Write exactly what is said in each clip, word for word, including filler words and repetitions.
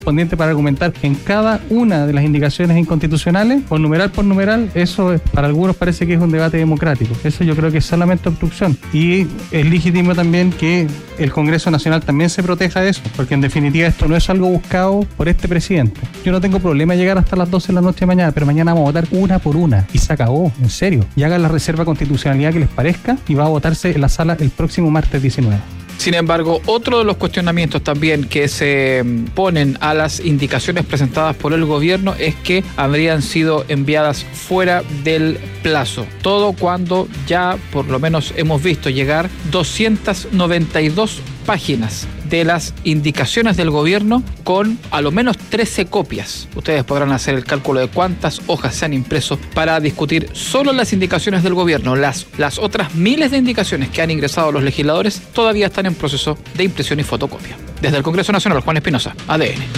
correspondiente para argumentar en cada una de las indicaciones inconstitucionales, por numeral por numeral, eso es, para algunos parece que es un debate democrático. Eso yo creo que es solamente obstrucción. Y es legítimo también que el Congreso Nacional también se proteja de eso, porque en definitiva esto no es algo buscado por este presidente. Yo no tengo problema en llegar hasta las doce de la noche de mañana, pero mañana vamos a votar una por una y se acabó, en serio. Y hagan la reserva de constitucionalidad que les parezca y va a votarse en la sala el próximo martes diecinueve. Sin embargo, otro de los cuestionamientos también que se ponen a las indicaciones presentadas por el gobierno es que habrían sido enviadas fuera del plazo. Todo cuando ya por lo menos hemos visto llegar doscientas noventa y dos páginas de las indicaciones del gobierno con a lo menos trece copias. Ustedes podrán hacer el cálculo de cuántas hojas se han impreso para discutir solo las indicaciones del gobierno. Las, las otras miles de indicaciones que han ingresado los legisladores todavía están en proceso de impresión y fotocopia. Desde el Congreso Nacional, Juan Espinosa, A D N.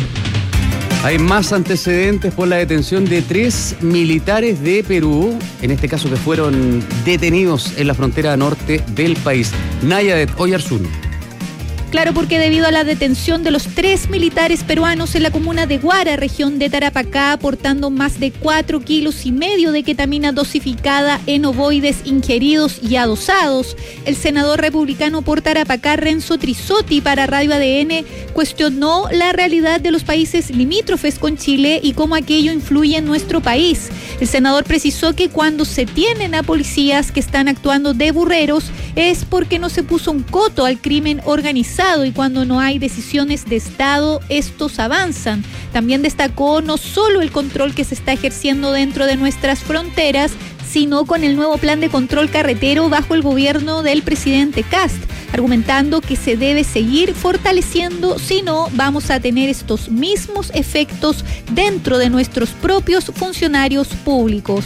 Hay más antecedentes por la detención de tres militares de Perú, en este caso que fueron detenidos en la frontera norte del país. Nayadet Oyarzún. Claro, porque debido a la detención de los tres militares peruanos en la comuna de Huara, región de Tarapacá, aportando más de cuatro kilos y medio de ketamina dosificada en ovoides ingeridos y adosados, el senador republicano por Tarapacá, Renzo Trisotti, para Radio A D N, cuestionó la realidad de los países limítrofes con Chile y cómo aquello influye en nuestro país. El senador precisó que cuando se tienen a policías que están actuando de burreros es porque no se puso un coto al crimen organizado, y cuando no hay decisiones de Estado, estos avanzan. También destacó no solo el control que se está ejerciendo dentro de nuestras fronteras, sino con el nuevo plan de control carretero bajo el gobierno del presidente Kast, argumentando que se debe seguir fortaleciendo, si no vamos a tener estos mismos efectos dentro de nuestros propios funcionarios públicos.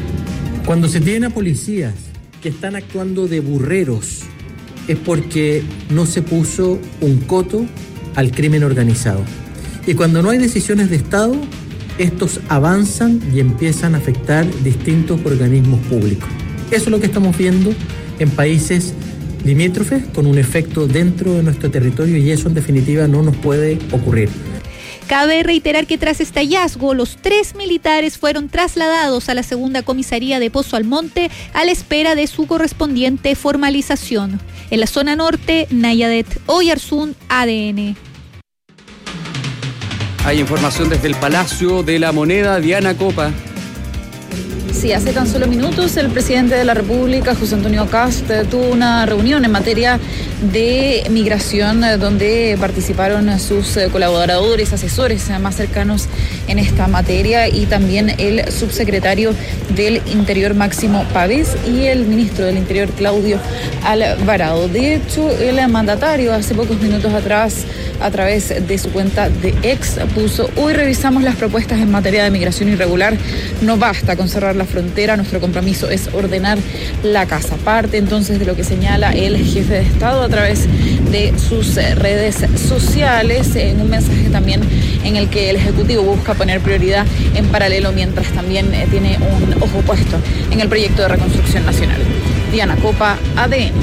Cuando se tienen a policías que están actuando de burreros, es porque no se puso un coto al crimen organizado. Y cuando no hay decisiones de Estado, estos avanzan y empiezan a afectar distintos organismos públicos. Eso es lo que estamos viendo en países limítrofes con un efecto dentro de nuestro territorio, y eso en definitiva no nos puede ocurrir. Cabe reiterar que tras este hallazgo, los tres militares fueron trasladados a la segunda comisaría de Pozo Almonte a la espera de su correspondiente formalización. En la zona norte, Nayadet Oyarzún, A D N. Hay información desde el Palacio de la Moneda, Diana Copa. Sí, hace tan solo minutos el presidente de la República, José Antonio Kast, tuvo una reunión en materia de migración donde participaron sus colaboradores, asesores más cercanos en esta materia, y también el subsecretario del Interior, Máximo Pavés, y el ministro del Interior, Claudio Alvarado. De hecho, el mandatario hace pocos minutos atrás, a través de su cuenta de X, puso: hoy revisamos las propuestas en materia de migración irregular, no basta con cerrar la frontera, nuestro compromiso es ordenar la casa. Parte entonces de lo que señala el jefe de Estado a través de sus redes sociales, en un mensaje también en el que el Ejecutivo busca poner prioridad en paralelo, mientras también tiene un ojo puesto en el proyecto de reconstrucción nacional. Diana Copa, A D N.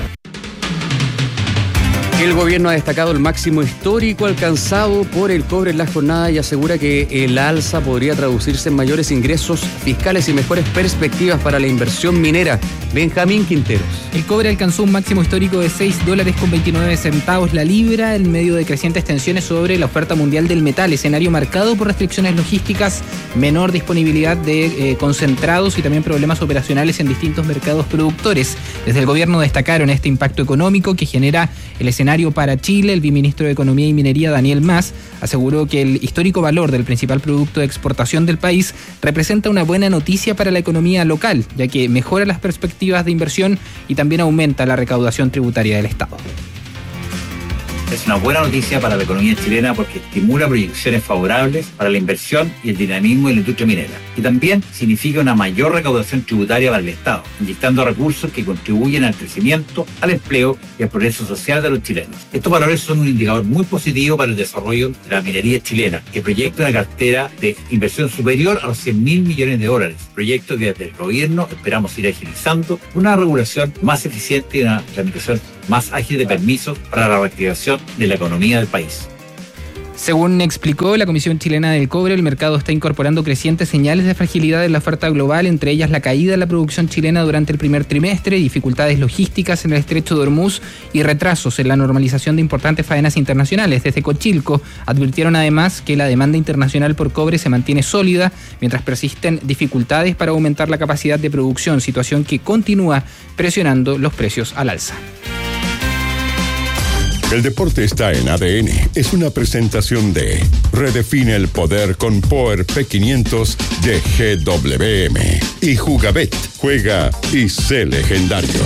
El gobierno ha destacado el máximo histórico alcanzado por el cobre en la jornada y asegura que el alza podría traducirse en mayores ingresos fiscales y mejores perspectivas para la inversión minera. Benjamín Quinteros. El cobre alcanzó un máximo histórico de seis dólares con veintinueve centavos la libra en medio de crecientes tensiones sobre la oferta mundial del metal, escenario marcado por restricciones logísticas, menor disponibilidad de eh, concentrados y también problemas operacionales en distintos mercados productores. Desde el gobierno destacaron este impacto económico que genera el escenario para Chile. El viceministro de Economía y Minería, Daniel Mas, aseguró que el histórico valor del principal producto de exportación del país representa una buena noticia para la economía local, ya que mejora las perspectivas de inversión y también aumenta la recaudación tributaria del Estado. Es una buena noticia para la economía chilena porque estimula proyecciones favorables para la inversión y el dinamismo de la industria minera. Y también significa una mayor recaudación tributaria para el Estado, inyectando recursos que contribuyen al crecimiento, al empleo y al progreso social de los chilenos. Estos valores son un indicador muy positivo para el desarrollo de la minería chilena, que proyecta una cartera de inversión superior a los cien mil millones de dólares, proyecto que desde el gobierno esperamos ir agilizando una regulación más eficiente y una tramitación más ágil de permisos para la reactivación de la economía del país. Según explicó la Comisión Chilena del Cobre, el mercado está incorporando crecientes señales de fragilidad en la oferta global, entre ellas la caída de la producción chilena durante el primer trimestre, dificultades logísticas en el estrecho de Hormuz y retrasos en la normalización de importantes faenas internacionales. Desde Cochilco advirtieron además que la demanda internacional por cobre se mantiene sólida, mientras persisten dificultades para aumentar la capacidad de producción, situación que continúa presionando los precios al alza. El deporte está en A D N. Es una presentación de Redefine el poder con Power P quinientos de G W M. Y Jugabet. Juega y sé legendario.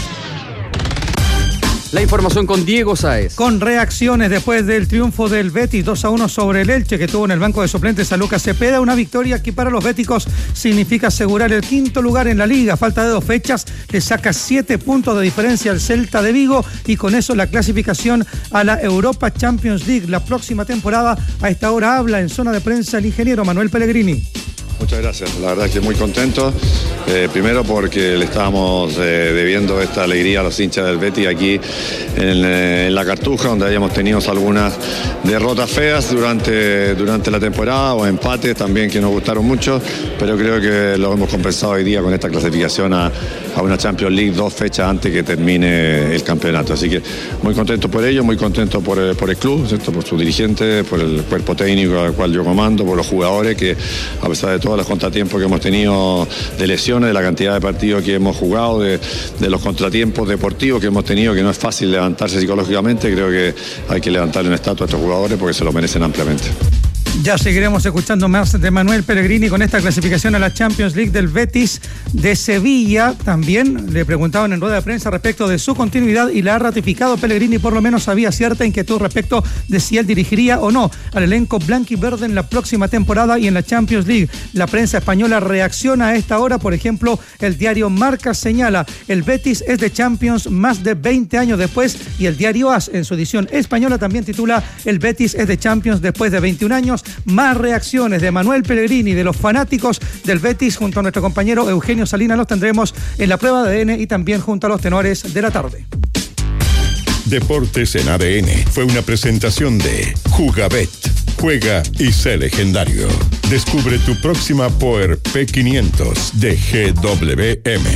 La información con Diego Sáez. Con reacciones después del triunfo del Betis dos a uno sobre el Elche, que tuvo en el banco de suplentes a Lucas Cepeda, una victoria que para los béticos significa asegurar el quinto lugar en la liga. Falta de dos fechas, le saca siete puntos de diferencia al Celta de Vigo y con eso la clasificación a la Europa Champions League. La próxima temporada, a esta hora habla en zona de prensa el ingeniero Manuel Pellegrini. Muchas gracias, la verdad es que muy contento, eh, primero porque le estábamos eh, debiendo esta alegría a los hinchas del Betis aquí en, eh, en la Cartuja, donde habíamos tenido algunas derrotas feas durante, durante la temporada o empates también que nos gustaron mucho, pero creo que lo hemos compensado hoy día con esta clasificación a, a una Champions League dos fechas antes que termine el campeonato, así que muy contento por ello, muy contento por, eh, por el club, ¿cierto? Por sus dirigentes, por el cuerpo técnico al cual yo comando, por los jugadores que a pesar de todos los contratiempos que hemos tenido de lesiones, de la cantidad de partidos que hemos jugado, de, de los contratiempos deportivos que hemos tenido, que no es fácil levantarse psicológicamente, creo que hay que levantarle una estatua a estos jugadores porque se lo merecen ampliamente. Ya seguiremos escuchando más de Manuel Pellegrini con esta clasificación a la Champions League del Betis de Sevilla. También le preguntaban en rueda de prensa respecto de su continuidad y la ha ratificado Pellegrini. Por lo menos había cierta inquietud respecto de si él dirigiría o no al elenco blanquiverde en la próxima temporada y en la Champions League. La prensa española reacciona a esta hora. Por ejemplo, el diario Marca señala: el Betis es de Champions más de veinte años después, y el diario AS en su edición española también titula: el Betis es de Champions después de veintiún años. Más reacciones de Manuel Pellegrini, de los fanáticos del Betis, junto a nuestro compañero Eugenio Salinas. Los tendremos en la prueba de A D N y también junto a los tenores de la tarde. Deportes en A D N fue una presentación de Jugabet. Juega y sé legendario. Descubre tu próxima Power P quinientos de G W M.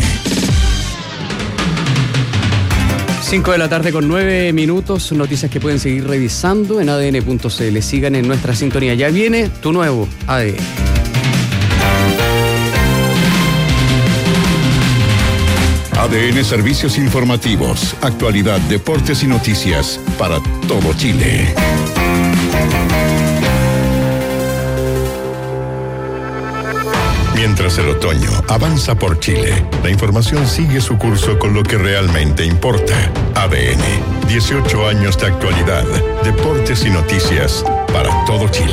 cinco de la tarde con nueve minutos, noticias que pueden seguir revisando en A D N punto C L. Sigan en nuestra sintonía. Ya viene tu nuevo A D N. A D N Servicios Informativos, actualidad, deportes y noticias para todo Chile. Mientras el otoño avanza por Chile, la información sigue su curso con lo que realmente importa. A D N, dieciocho años de actualidad, deportes y noticias para todo Chile.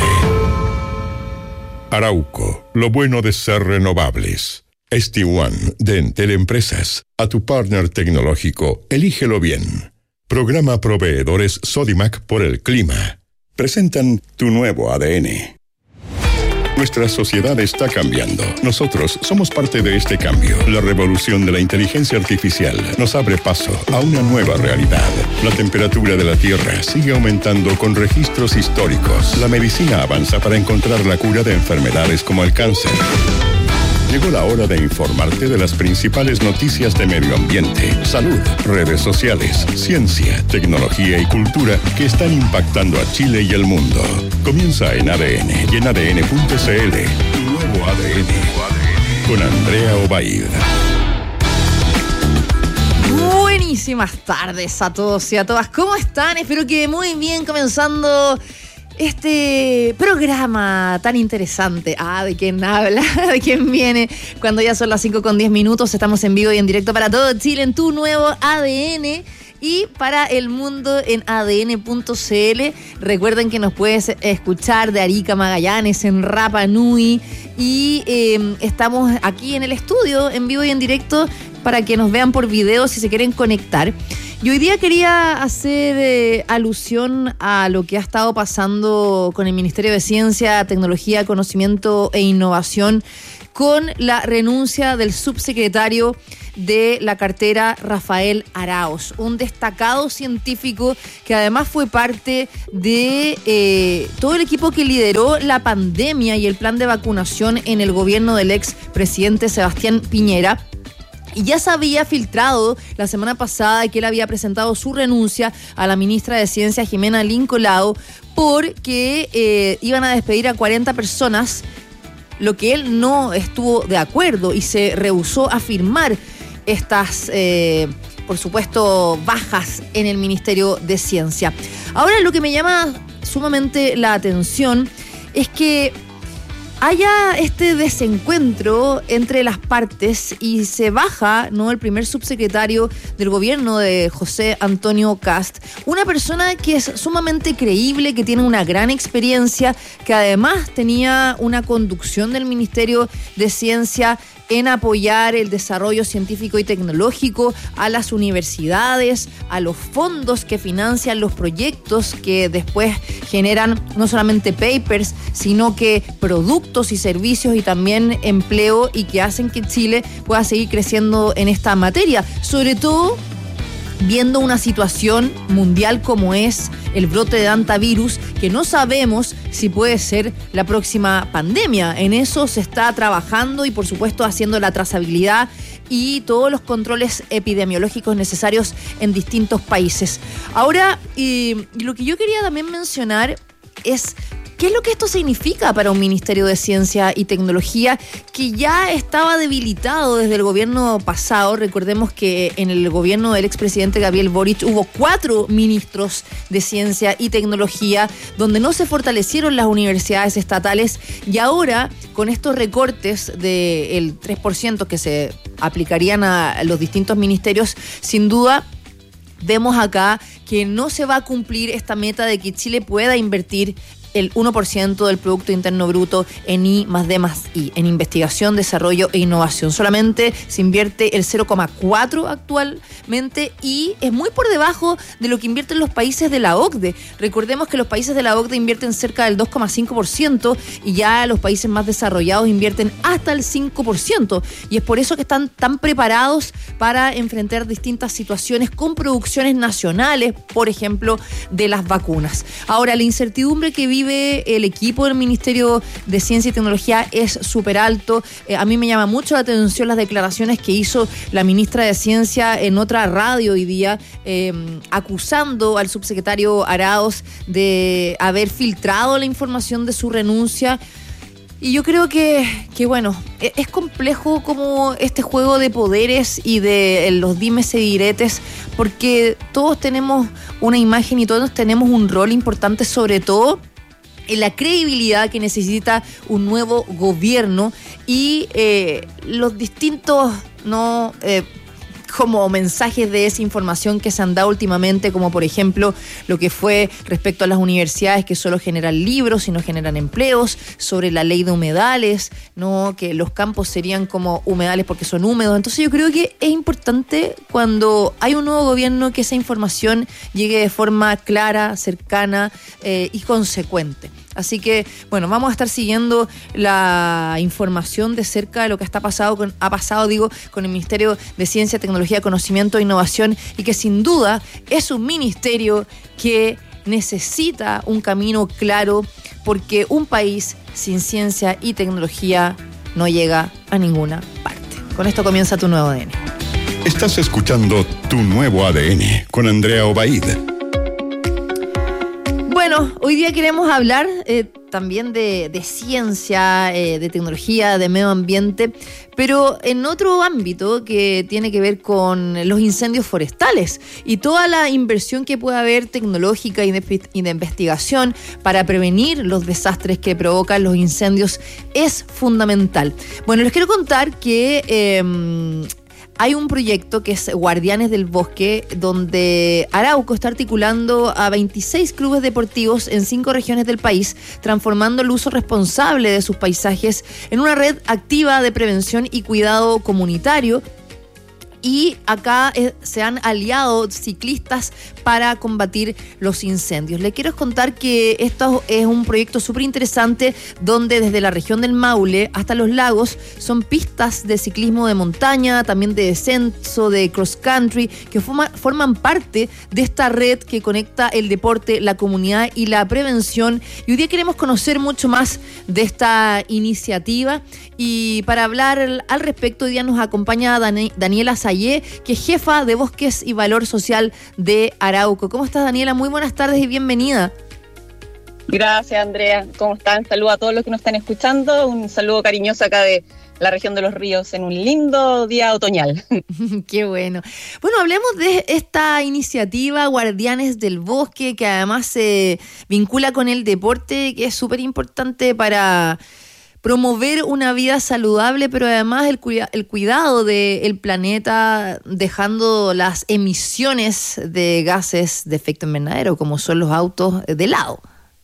Arauco, lo bueno de ser renovables. S T One de Entel Empresas. A tu partner tecnológico, elígelo bien. Programa Proveedores Sodimac por el clima. Presentan tu nuevo A D N. Nuestra sociedad está cambiando. Nosotros somos parte de este cambio. La revolución de la inteligencia artificial nos abre paso a una nueva realidad. La temperatura de la Tierra sigue aumentando con registros históricos. La medicina avanza para encontrar la cura de enfermedades como el cáncer. Llegó la hora de informarte de las principales noticias de medio ambiente, salud, redes sociales, ciencia, tecnología y cultura que están impactando a Chile y el mundo. Comienza en A D N y en A D N punto C L. Tu nuevo A D N con Andrea Obaid. Buenísimas tardes a todos y a todas. ¿Cómo están? Espero que muy bien, comenzando este programa tan interesante. Ah, ¿de quién habla? ¿De quién viene? Cuando ya son las cinco con diez minutos, estamos en vivo y en directo para todo Chile en tu nuevo A D N y para el mundo en A D N punto C L. Recuerden que nos puedes escuchar de Arica a Magallanes, en Rapa Nui, y eh, estamos aquí en el estudio en vivo y en directo para que nos vean por video si se quieren conectar. Y hoy día quería hacer eh, alusión a lo que ha estado pasando con el Ministerio de Ciencia, Tecnología, Conocimiento e Innovación, con la renuncia del subsecretario de la cartera, Rafael Arauz, un destacado científico que además fue parte de eh, todo el equipo que lideró la pandemia y el plan de vacunación en el gobierno del expresidente Sebastián Piñera. Y ya se había filtrado la semana pasada que él había presentado su renuncia a la ministra de Ciencia, Jimena Lincolao, porque eh, iban a despedir a cuarenta personas, lo que él no estuvo de acuerdo y se rehusó a firmar estas, eh, por supuesto, bajas en el Ministerio de Ciencia. Ahora, lo que me llama sumamente la atención es que haya este desencuentro entre las partes y se baja, ¿no?, el primer subsecretario del gobierno de José Antonio Kast, una persona que es sumamente creíble, que tiene una gran experiencia, que además tenía una conducción del Ministerio de Ciencia en apoyar el desarrollo científico y tecnológico, a las universidades, a los fondos que financian los proyectos que después generan no solamente papers, sino que productos y servicios y también empleo, y que hacen que Chile pueda seguir creciendo en esta materia, sobre todo viendo una situación mundial como es el brote de hantavirus, que no sabemos si puede ser la próxima pandemia. En eso se está trabajando y, por supuesto, haciendo la trazabilidad y todos los controles epidemiológicos necesarios en distintos países. Ahora, y lo que yo quería también mencionar es ¿qué es lo que esto significa para un Ministerio de Ciencia y Tecnología que ya estaba debilitado desde el gobierno pasado? Recordemos que en el gobierno del expresidente Gabriel Boric hubo cuatro ministros de Ciencia y Tecnología donde no se fortalecieron las universidades estatales, y ahora con estos recortes del tres por ciento que se aplicarían a los distintos ministerios, sin duda vemos acá que no se va a cumplir esta meta de que Chile pueda invertir el uno por ciento del Producto Interno Bruto en I más D más I, en investigación, desarrollo e innovación. Solamente se invierte el cero coma cuatro actualmente, y es muy por debajo de lo que invierten los países de la O C D E. Recordemos que los países de la O C D E invierten cerca del dos coma cinco por ciento y ya los países más desarrollados invierten hasta el cinco por ciento. Y es por eso que están tan preparados para enfrentar distintas situaciones con producciones nacionales, por ejemplo, de las vacunas. Ahora, la incertidumbre que vive el equipo del Ministerio de Ciencia y Tecnología es súper alto. Eh, a mí me llama mucho la atención las declaraciones que hizo la ministra de Ciencia en otra radio hoy día, eh, acusando al subsecretario Arauz de haber filtrado la información de su renuncia. Y yo creo que, que, bueno, es complejo como este juego de poderes y de los dimes y diretes, porque todos tenemos una imagen y todos tenemos un rol importante, sobre todo en la credibilidad que necesita un nuevo gobierno, y eh, los distintos no eh, como mensajes de desinformación que se han dado últimamente, como por ejemplo lo que fue respecto a las universidades que solo generan libros y no generan empleos, sobre la ley de humedales, no, que los campos serían como humedales porque son húmedos. Entonces yo creo que es importante, cuando hay un nuevo gobierno, que esa información llegue de forma clara, cercana eh, y consecuente. Así que, bueno, vamos a estar siguiendo la información de cerca de lo que está pasado con, ha pasado, digo, con el Ministerio de Ciencia, Tecnología, Conocimiento e Innovación, y que sin duda es un ministerio que necesita un camino claro, porque un país sin ciencia y tecnología no llega a ninguna parte. Con esto comienza Tu Nuevo A D N. Estás escuchando Tu Nuevo A D N con Andrea Obaid. Bueno, hoy día queremos hablar eh, también de, de ciencia, eh, de tecnología, de medio ambiente, pero en otro ámbito que tiene que ver con los incendios forestales y toda la inversión que puede haber tecnológica y de, y de investigación para prevenir los desastres que provocan los incendios es fundamental. Bueno, les quiero contar que Eh, hay un proyecto que es Guardianes del Bosque, donde Arauco está articulando a veintiséis clubes deportivos en cinco regiones del país, transformando el uso responsable de sus paisajes en una red activa de prevención y cuidado comunitario. y acá eh, se han aliado ciclistas para combatir los incendios. Les quiero contar que esto es un proyecto súper interesante donde desde la región del Maule hasta los lagos son pistas de ciclismo de montaña, también de descenso, de cross country, que forma, forman parte de esta red que conecta el deporte, la comunidad y la prevención. Y hoy día queremos conocer mucho más de esta iniciativa. Y para hablar al respecto, hoy día nos acompaña Dani- Daniela Sayé, que es jefa de Bosques y Valor Social de Arauco. ¿Cómo estás, Daniela? Muy buenas tardes y bienvenida. Gracias, Andrea. ¿Cómo están? Saludos a todos los que nos están escuchando. Un saludo cariñoso acá de la región de Los Ríos en un lindo día otoñal. Qué bueno. Bueno, hablemos de esta iniciativa Guardianes del Bosque, que además se vincula con el deporte, que es súper importante para promover una vida saludable, pero además el, cuida- el cuidado del planeta, dejando las emisiones de gases de efecto invernadero, como son los autos, de lado.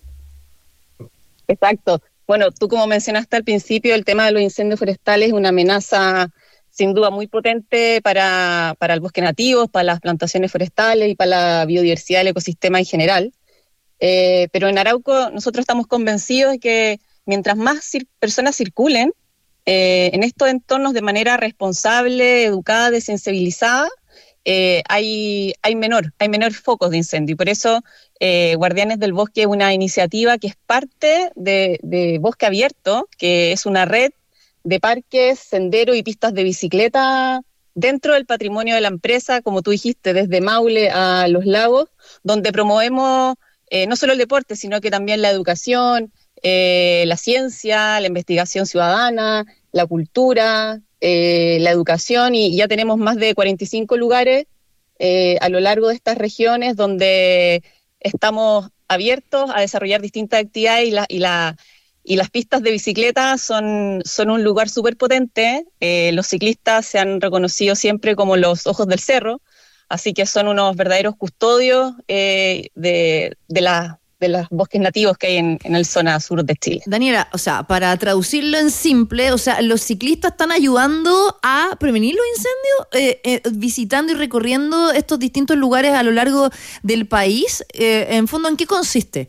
Exacto. Bueno, tú como mencionaste al principio, el tema de los incendios forestales es una amenaza sin duda muy potente para, para el bosque nativo, para las plantaciones forestales y para la biodiversidad del ecosistema en general. Eh, pero en Arauco nosotros estamos convencidos de que mientras más cir- personas circulen eh, en estos entornos de manera responsable, educada, desensibilizada, eh, hay, hay menor, hay menor focos de incendio. Y por eso eh, Guardianes del Bosque es una iniciativa que es parte de, de Bosque Abierto, que es una red de parques, senderos y pistas de bicicleta dentro del patrimonio de la empresa, como tú dijiste, desde Maule a Los Lagos, donde promovemos eh, no solo el deporte, sino que también la educación, eh, la ciencia, la investigación ciudadana, la cultura, eh, la educación, y ya tenemos más de cuarenta y cinco lugares eh, a lo largo de estas regiones donde estamos abiertos a desarrollar distintas actividades, y, la, y, la, y las pistas de bicicleta son, son un lugar súper potente. Eh, los ciclistas se han reconocido siempre como los ojos del cerro, así que son unos verdaderos custodios eh, de, de la de los bosques nativos que hay en, en la zona sur de Chile. Daniela, o sea, para traducirlo en simple, o sea, los ciclistas están ayudando a prevenir los incendios, eh, eh, visitando y recorriendo estos distintos lugares a lo largo del país. Eh, en fondo, ¿en qué consiste?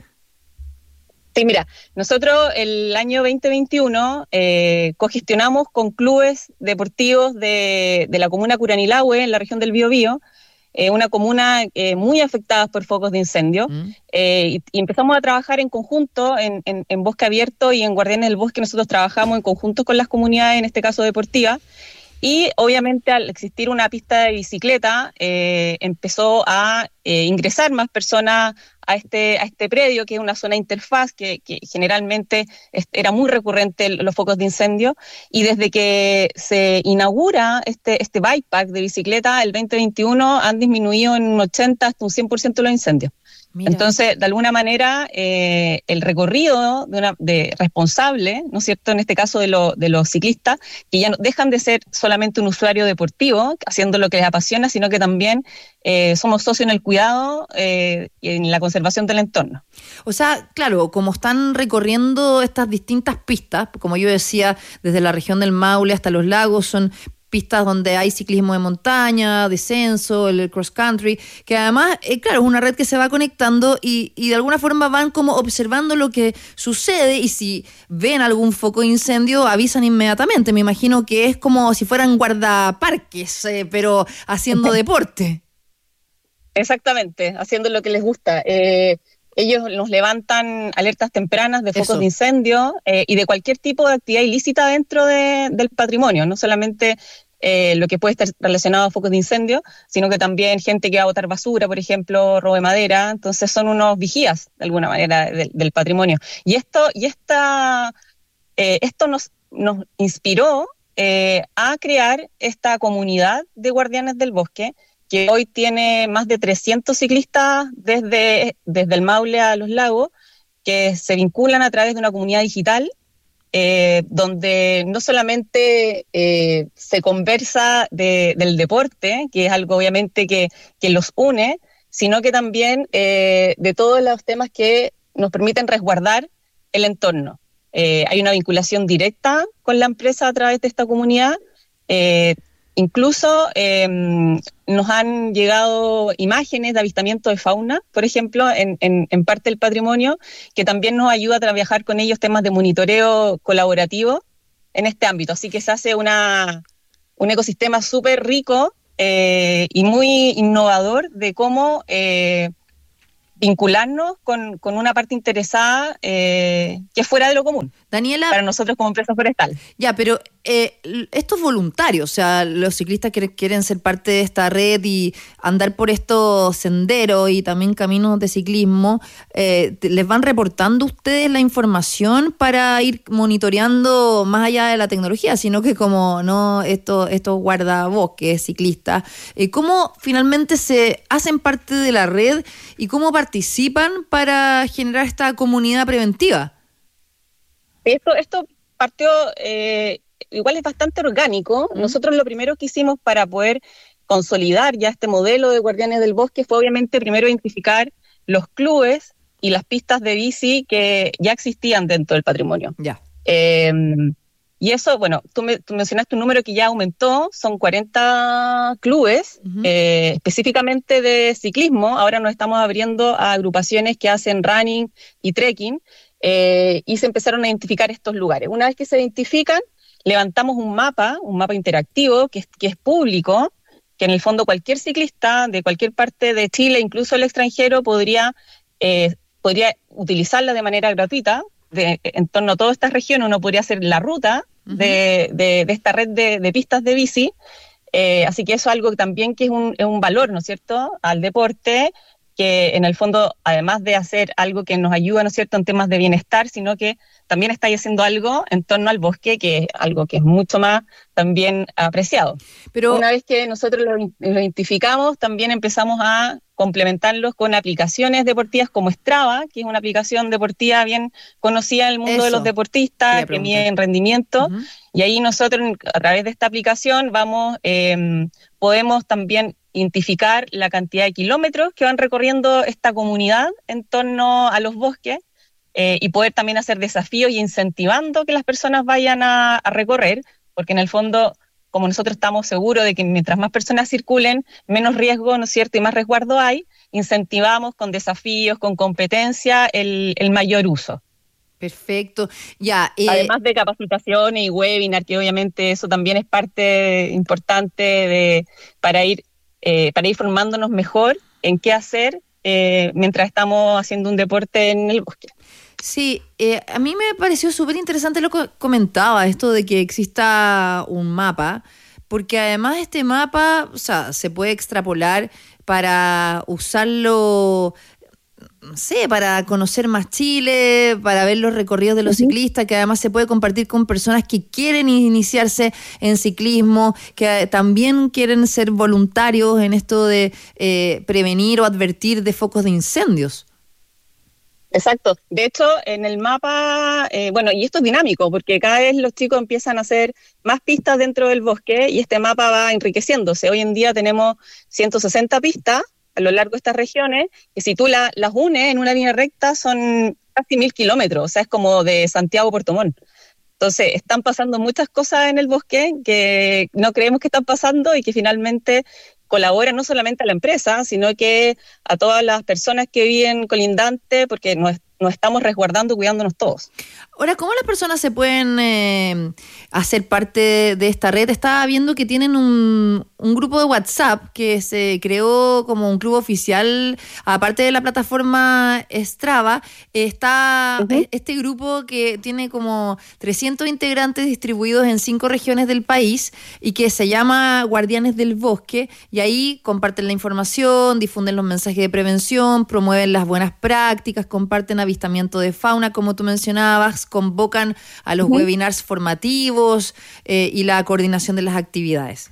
Sí, mira, nosotros el año veinte veintiuno eh, cogestionamos con clubes deportivos de, de la comuna Curanilahue, en la región del Biobío, Eh, una comuna eh, muy afectada por focos de incendio, mm. eh, y, y empezamos a trabajar en conjunto en, en, en Bosque Abierto y en Guardianes del Bosque. Nosotros trabajamos en conjunto con las comunidades, en este caso deportivas, y obviamente al existir una pista de bicicleta eh, empezó a eh, ingresar más personas a este, a este predio, que es una zona interfaz que, que generalmente era muy recurrente los focos de incendio, y desde que se inaugura este, este bike park de bicicleta el veinte veintiuno han disminuido en un ochenta hasta un cien por ciento los incendios. Mira. Entonces, de alguna manera, eh, el recorrido de, una, de responsable, ¿no es cierto?, en este caso de, lo, de los ciclistas, que ya no dejan de ser solamente un usuario deportivo, haciendo lo que les apasiona, sino que también eh, somos socios en el cuidado eh, y en la conservación del entorno. O sea, claro, como están recorriendo estas distintas pistas, como yo decía, desde la región del Maule hasta los lagos, son pistas donde hay ciclismo de montaña, descenso, el cross country, que además, eh, claro, es una red que se va conectando y, y de alguna forma van como observando lo que sucede, y si ven algún foco de incendio avisan inmediatamente. Me imagino que es como si fueran guardaparques, eh, pero haciendo deporte. Exactamente, haciendo lo que les gusta. Eh, ellos nos levantan alertas tempranas de focos Eso. de incendio eh, y de cualquier tipo de actividad ilícita dentro de, del patrimonio, no solamente eh, lo que puede estar relacionado a focos de incendio, sino que también gente que va a botar basura, por ejemplo, robo de madera. Entonces son unos vigías, de alguna manera, del, del patrimonio. Y esto, y esta, eh, esto nos, nos inspiró eh, a crear esta comunidad de Guardianes del Bosque, que hoy tiene más de trescientos ciclistas desde, desde el Maule a Los Lagos, que se vinculan a través de una comunidad digital, eh, donde no solamente eh, se conversa de, del deporte, que es algo obviamente que, que los une, sino que también eh, de todos los temas que nos permiten resguardar el entorno. Eh, hay una vinculación directa con la empresa a través de esta comunidad, eh, incluso eh, nos han llegado imágenes de avistamiento de fauna, por ejemplo, en, en, en parte del patrimonio, que también nos ayuda a trabajar con ellos temas de monitoreo colaborativo en este ámbito. Así que se hace una, un ecosistema súper rico eh, y muy innovador de cómo eh, vincularnos con, con una parte interesada eh, que es fuera de lo común. Daniela, para nosotros como empresa forestal. Ya, pero eh, esto es voluntario, o sea, los ciclistas que quieren ser parte de esta red y andar por estos senderos y también caminos de ciclismo, eh, ¿les van reportando ustedes la información para ir monitoreando más allá de la tecnología, sino que como no estos, estos guardabosques ciclistas, eh, cómo finalmente se hacen parte de la red y cómo participan para generar esta comunidad preventiva? Esto, esto partió, eh, igual es bastante orgánico. Uh-huh. Nosotros lo primero que hicimos para poder consolidar ya este modelo de Guardianes del Bosque fue obviamente primero identificar los clubes y las pistas de bici que ya existían dentro del patrimonio. Ya. Eh, y eso, bueno, tú, me, tú mencionaste un número que ya aumentó, son cuarenta clubes, uh-huh. eh, específicamente de ciclismo. Ahora nos estamos abriendo a agrupaciones que hacen running y trekking. Eh, y se empezaron a identificar estos lugares. Una vez que se identifican, levantamos un mapa, un mapa interactivo que es, que es público, que en el fondo cualquier ciclista de cualquier parte de Chile, incluso el extranjero, podría, eh, podría utilizarla de manera gratuita. De, en torno a toda esta región uno podría hacer la ruta uh-huh. de, de, de esta red de, de pistas de bici. Eh, así que eso es algo también que es un, es un valor, ¿no es cierto?, al deporte, que en el fondo, además de hacer algo que nos ayuda, ¿no es cierto?, en temas de bienestar, sino que también está haciendo algo en torno al bosque, que es algo que es mucho más también apreciado. Pero una vez que nosotros lo, lo identificamos, también empezamos a complementarlos con aplicaciones deportivas como Strava, que es una aplicación deportiva bien conocida en el mundo Eso. de los deportistas, que mide en rendimiento, uh-huh. y ahí nosotros, a través de esta aplicación, vamos, eh, podemos también identificar la cantidad de kilómetros que van recorriendo esta comunidad en torno a los bosques, eh, y poder también hacer desafíos y incentivando que las personas vayan a, a recorrer, porque en el fondo, como nosotros estamos seguros de que mientras más personas circulen, menos riesgo, ¿no es cierto?, y más resguardo hay, incentivamos con desafíos, con competencia, el, el mayor uso. Perfecto. Ya, eh... Además de capacitaciones y webinar, que obviamente eso también es parte importante de para ir Eh, para ir formándonos mejor en qué hacer eh, mientras estamos haciendo un deporte en el bosque. Sí, eh, a mí me pareció súper interesante lo que comentaba, esto de que exista un mapa, porque además este mapa, o sea, se puede extrapolar para usarlo, no sé, para conocer más Chile, para ver los recorridos de los uh-huh. ciclistas, que además se puede compartir con personas que quieren iniciarse en ciclismo, que también quieren ser voluntarios en esto de eh, prevenir o advertir de focos de incendios. Exacto. De hecho, en el mapa, eh, bueno, y esto es dinámico, porque cada vez los chicos empiezan a hacer más pistas dentro del bosque y este mapa va enriqueciéndose. Hoy en día tenemos ciento sesenta pistas a lo largo de estas regiones, que si tú la, las unes en una línea recta son casi mil kilómetros, o sea, es como de Santiago a Puerto Montt. Entonces, están pasando muchas cosas en el bosque que no creemos que están pasando y que finalmente colaboran no solamente a la empresa, sino que a todas las personas que viven colindantes, porque nos, nos estamos resguardando, cuidándonos todos. Ahora, ¿cómo las personas se pueden eh, hacer parte de esta red? Estaba viendo que tienen un, un grupo de WhatsApp que se creó como un club oficial, aparte de la plataforma Strava. Está uh-huh. este grupo que tiene como trescientos integrantes distribuidos en cinco regiones del país y que se llama Guardianes del Bosque, y ahí comparten la información, difunden los mensajes de prevención, promueven las buenas prácticas, comparten avistamiento de fauna, como tú mencionabas, convocan a los uh-huh. webinars formativos eh, y la coordinación de las actividades.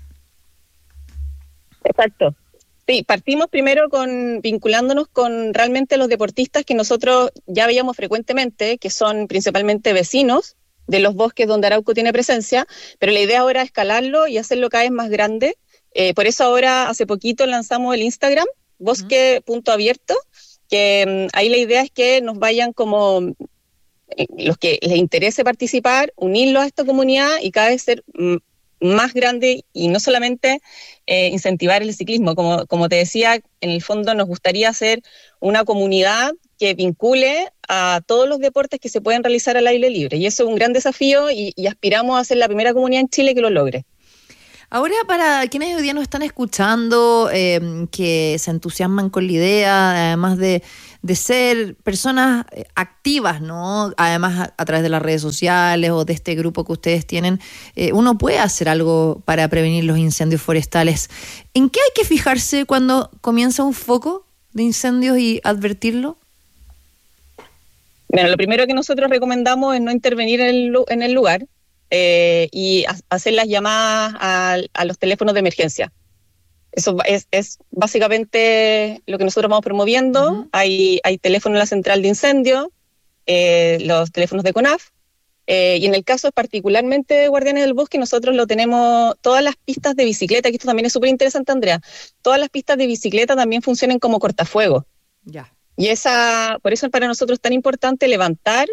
Exacto. Sí, partimos primero con vinculándonos con realmente los deportistas que nosotros ya veíamos frecuentemente, que son principalmente vecinos de los bosques donde Arauco tiene presencia, pero la idea ahora es escalarlo y hacerlo cada vez más grande. Eh, por eso ahora, hace poquito, lanzamos el Instagram, bosque.abierto, que um, ahí la idea es que nos vayan como los que les interese participar, unirlos a esta comunidad y cada vez ser mm, más grande y no solamente eh, incentivar el ciclismo. Como, como te decía, en el fondo nos gustaría hacer una comunidad que vincule a todos los deportes que se pueden realizar al aire libre. Y eso es un gran desafío y, y aspiramos a ser la primera comunidad en Chile que lo logre. Ahora, para quienes hoy día nos están escuchando, eh, que se entusiasman con la idea, además de, de ser personas activas, ¿no? Además, a, a través de las redes sociales o de este grupo que ustedes tienen, eh, uno puede hacer algo para prevenir los incendios forestales. ¿En qué hay que fijarse cuando comienza un foco de incendios y advertirlo? Bueno, lo primero que nosotros recomendamos es no intervenir en el, en el lugar. Eh, y a, hacer las llamadas a, a los teléfonos de emergencia. Eso es, es básicamente lo que nosotros vamos promoviendo. Uh-huh. Hay, hay teléfono en la central de incendio, eh, los teléfonos de CONAF, eh, y en el caso particularmente de Guardianes del Bosque, nosotros lo tenemos, todas las pistas de bicicleta, que esto también es súper interesante, Andrea, todas las pistas de bicicleta también funcionan como cortafuegos. Ya. Y esa, por eso para nosotros es tan importante levantar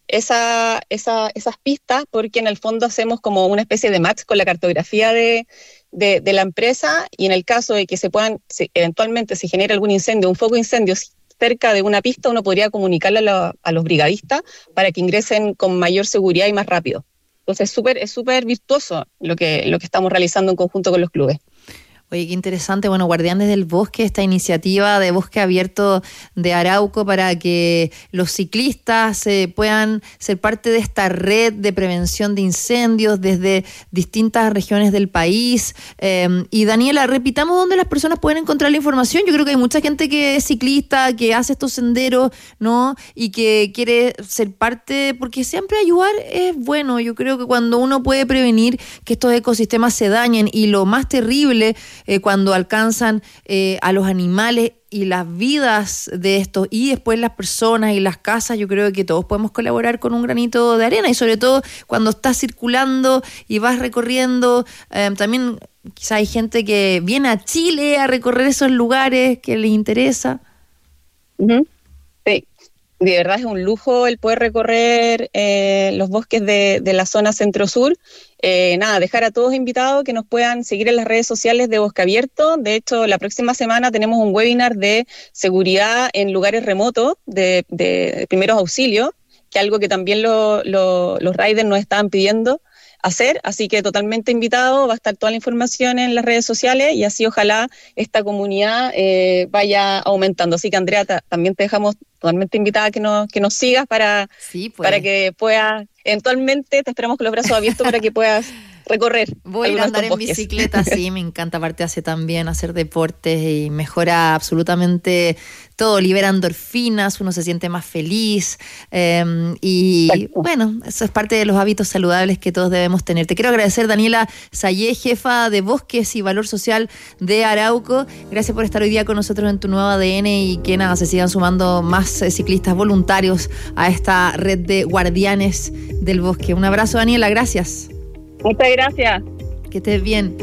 Esa, esa, esas pistas, porque en el fondo hacemos como una especie de match con la cartografía de, de, de la empresa, y en el caso de que se puedan, si eventualmente se genera algún incendio, un foco de incendio cerca de una pista, uno podría comunicarle a, la, a los brigadistas para que ingresen con mayor seguridad y más rápido. Entonces es súper es súper virtuoso lo que, lo que estamos realizando en conjunto con los clubes. Oye, qué interesante. Bueno, Guardianes del Bosque, esta iniciativa de Bosque Abierto de Arauco para que los ciclistas eh, puedan ser parte de esta red de prevención de incendios desde distintas regiones del país. Eh, y Daniela, repitamos dónde las personas pueden encontrar la información. Yo creo que hay mucha gente que es ciclista, que hace estos senderos, ¿no? Y que quiere ser parte, porque siempre ayudar es bueno. Yo creo que cuando uno puede prevenir que estos ecosistemas se dañen, y lo más terrible Eh, cuando alcanzan eh, a los animales y las vidas de estos, y después las personas y las casas, yo creo que todos podemos colaborar con un granito de arena, y sobre todo cuando estás circulando y vas recorriendo, eh, también quizá hay gente que viene a Chile a recorrer esos lugares que les interesa. Uh-huh. Sí, de verdad es un lujo el poder recorrer eh, los bosques de, de la zona centro-sur. Eh, nada, dejar a todos invitados que nos puedan seguir en las redes sociales de Bosque Abierto. De hecho, la próxima semana tenemos un webinar de seguridad en lugares remotos, de, de primeros auxilios, que es algo que también lo, lo, los riders nos estaban pidiendo hacer, así que totalmente invitado, va a estar toda la información en las redes sociales, y así ojalá esta comunidad eh, vaya aumentando. Así que, Andrea, ta, también te dejamos totalmente invitada a que nos, que nos sigas para, sí, pues. para que puedas, eventualmente te esperamos con los brazos abiertos para que puedas recorrer. Voy a ir a andar en bicicleta, sí, me encanta, aparte hace también hacer deportes y mejora absolutamente todo, libera endorfinas, uno se siente más feliz, eh, y Exacto. Bueno, eso es parte de los hábitos saludables que todos debemos tener. Te quiero agradecer, Daniela Sayé, jefa de Bosques y Valor Social de Arauco. Gracias por estar hoy día con nosotros en tu nuevo A D N, y que nada, se sigan sumando más eh, ciclistas voluntarios a esta red de Guardianes del Bosque. Un abrazo, Daniela, gracias. Muchas gracias. Que estés bien.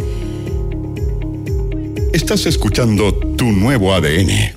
Estás escuchando Tu Nuevo A D N.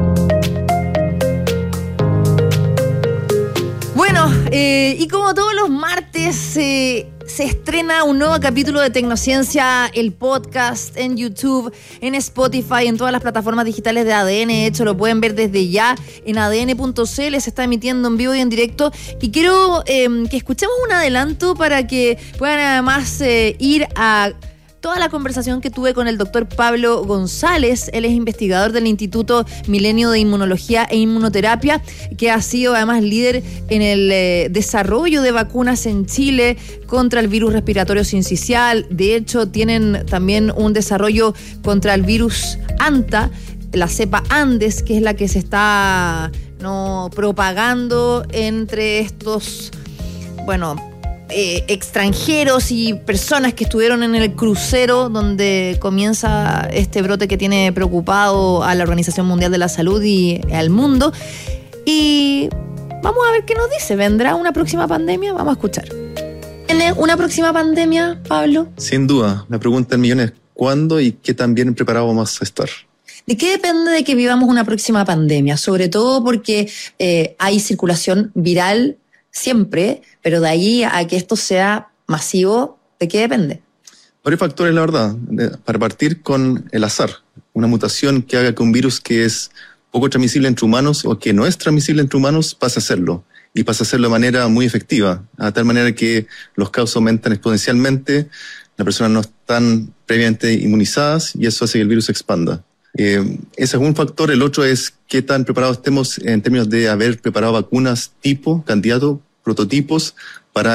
Bueno, eh, y como todos los martes eh, se estrena un nuevo capítulo de Tecnociencia, el podcast en YouTube, en Spotify, en todas las plataformas digitales de A D N. De hecho, lo pueden ver desde ya en A D N punto C L, se está emitiendo en vivo y en directo. Y quiero eh, que escuchemos un adelanto para que puedan además eh, ir a toda la conversación que tuve con el doctor Pablo González. Él es investigador del Instituto Milenio de Inmunología e Inmunoterapia, que ha sido además líder en el eh, desarrollo de vacunas en Chile contra el virus respiratorio sincicial. De hecho, tienen también un desarrollo contra el virus ANTA, la cepa Andes, que es la que se está no propagando entre estos, bueno, Eh, extranjeros y personas que estuvieron en el crucero donde comienza este brote que tiene preocupado a la Organización Mundial de la Salud y al mundo. Y vamos a ver qué nos dice. ¿Vendrá una próxima pandemia? Vamos a escuchar. ¿Tiene una próxima pandemia, Pablo? Sin duda. La pregunta del millón es ¿cuándo y qué tan bien preparados vamos a estar? ¿De qué depende de que vivamos una próxima pandemia? Sobre todo porque eh, hay circulación viral siempre, pero de ahí a que esto sea masivo, ¿de qué depende? Varios factores, la verdad. Para partir con el azar, una mutación que haga que un virus que es poco transmisible entre humanos o que no es transmisible entre humanos pase a serlo. Y pasa a hacerlo de manera muy efectiva, a tal manera que los casos aumentan exponencialmente, las personas no están previamente inmunizadas y eso hace que el virus se expanda. Eh, ese es un factor. El otro es qué tan preparados estemos en términos de haber preparado vacunas tipo, candidato, prototipos para